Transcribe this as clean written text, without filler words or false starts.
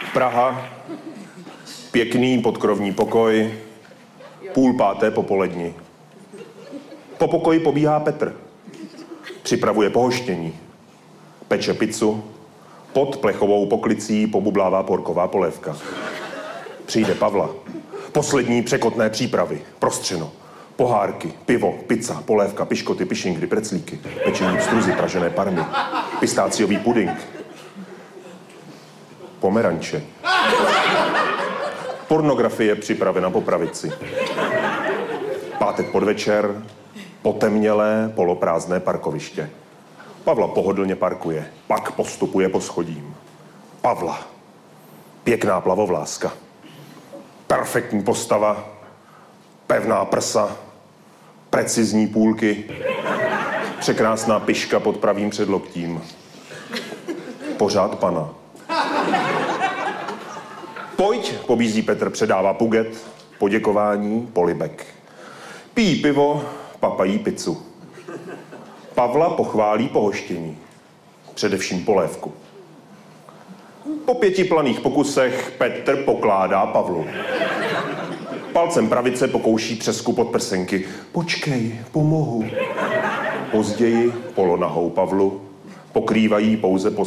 Praha, pěkný podkrovní pokoj, 4:30 popolední. Po pokoji pobíhá Petr. Připravuje pohoštění. Peče pizzu, pod plechovou poklicí pobublává porková polévka. Přijde Pavla. Poslední překotné přípravy. Prostřeno. Pohárky, pivo, pizza, polévka, piškoty, pišingry, preclíky, pečení pstruzy, pražené parmy, pistáciový puding, pomeranče. Pornografie připravena po pravici. Pátek podvečer, potemnělé, poloprázdné parkoviště. Pavla pohodlně parkuje, pak postupuje po schodím. Pavla. Pěkná plavovláska. Perfektní postava, pevná prsa, precizní půlky, překrásná piška pod pravým předloktím. Pořád pana. Pojď, pobízí Petr, předává puget, poděkování, polibek. Pijí pivo, papají pizzu. Pavla pochválí pohoštění, především polévku. Po 5 planých pokusech Petr pokládá Pavlu. Palcem pravice pokouší třesku pod prsenky. Počkej, pomohu. Později polonahou Pavlu pokrývají pouze